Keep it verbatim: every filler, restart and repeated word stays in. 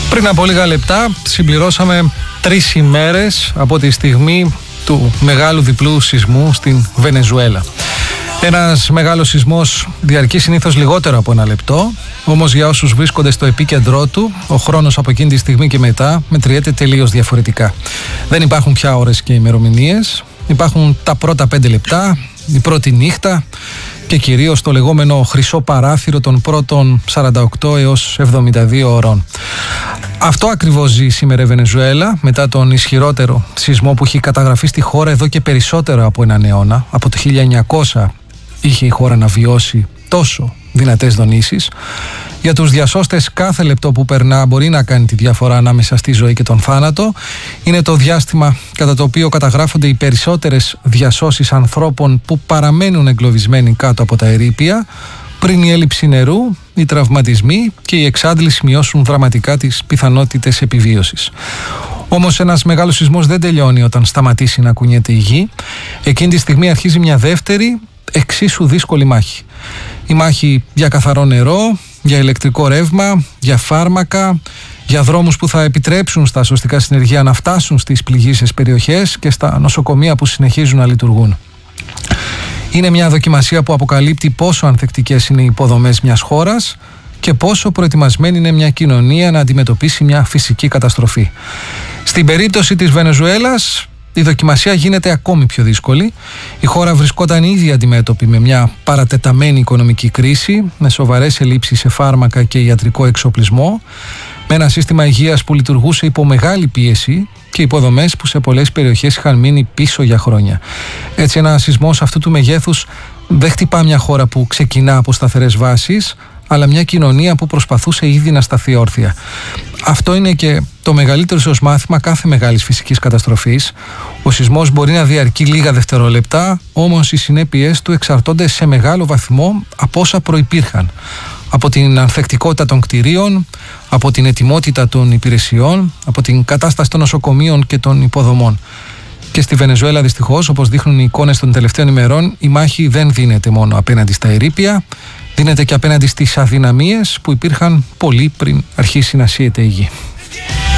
Πριν από λίγα λεπτά συμπληρώσαμε τρεις ημέρες από τη στιγμή του μεγάλου διπλού σεισμού στην Βενεζουέλα. Ένας μεγάλος σεισμός διαρκεί συνήθως λιγότερο από ένα λεπτό, όμως για όσους βρίσκονται στο επίκεντρό του, ο χρόνος από εκείνη τη στιγμή και μετά μετριέται τελείως διαφορετικά. Δεν υπάρχουν πια ώρες και ημερομηνίες, υπάρχουν τα πρώτα πέντε λεπτά, η πρώτη νύχτα και κυρίως το λεγόμενο χρυσό παράθυρο των πρώτων σαράντα οκτώ έως εβδομήντα δύο ωρών. Αυτό ακριβώς ζει σήμερα η Βενεζουέλα, μετά τον ισχυρότερο σεισμό που έχει καταγραφεί στη χώρα εδώ και περισσότερο από έναν αιώνα. Από το χίλια εννιακόσια είχε η χώρα να βιώσει τόσο δυνατές δονήσεις. Για τους διασώστες, κάθε λεπτό που περνά μπορεί να κάνει τη διαφορά ανάμεσα στη ζωή και τον θάνατο. Είναι το διάστημα κατά το οποίο καταγράφονται οι περισσότερες διασώσεις ανθρώπων που παραμένουν εγκλωβισμένοι κάτω από τα ερείπια, πριν η έλλειψη νερού, οι τραυματισμοί και η εξάντληση μειώσουν δραματικά τις πιθανότητες επιβίωσης. Όμως ένας μεγάλος σεισμός δεν τελειώνει όταν σταματήσει να κουνιέται η γη. Εκείνη τη στιγμή αρχίζει μια δεύτερη, εξίσου δύσκολη μάχη. Η μάχη για καθαρό νερό, για ηλεκτρικό ρεύμα, για φάρμακα, για δρόμους που θα επιτρέψουν στα σωστικά συνεργεία να φτάσουν στις πληγείσες περιοχές και στα νοσοκομεία που συνεχίζουν να λειτουργούν. Είναι μια δοκιμασία που αποκαλύπτει πόσο ανθεκτικές είναι οι υποδομές μιας χώρας και πόσο προετοιμασμένη είναι μια κοινωνία να αντιμετωπίσει μια φυσική καταστροφή. Στην περίπτωση της Βενεζουέλας, η δοκιμασία γίνεται ακόμη πιο δύσκολη. Η χώρα βρισκόταν ήδη αντιμέτωπη με μια παρατεταμένη οικονομική κρίση, με σοβαρές ελλείψεις σε φάρμακα και ιατρικό εξοπλισμό, με ένα σύστημα υγείας που λειτουργούσε υπό μεγάλη πίεση και υποδομές που σε πολλές περιοχές είχαν μείνει πίσω για χρόνια. Έτσι, ένα σεισμός αυτού του μεγέθους δεν χτυπά μια χώρα που ξεκινά από σταθερές βάσεις, αλλά μια κοινωνία που προσπαθούσε ήδη να σταθεί όρθια. Αυτό είναι και το μεγαλύτερο ίσως μάθημα κάθε μεγάλης φυσικής καταστροφής. Ο σεισμός μπορεί να διαρκεί λίγα δευτερόλεπτα, όμως οι συνέπειες του εξαρτώνται σε μεγάλο βαθμό από όσα προϋπήρχαν. Από την ανθεκτικότητα των κτηρίων, από την ετοιμότητα των υπηρεσιών, από την κατάσταση των νοσοκομείων και των υποδομών. Και στη Βενεζουέλα, δυστυχώς, όπως δείχνουν οι εικόνες των τελευταίων ημερών, η μάχη δεν δίνεται μόνο απέναντι στα ερείπια, δίνεται και απέναντι στις αδυναμίες που υπήρχαν πολύ πριν αρχίσει να σύεται η γη.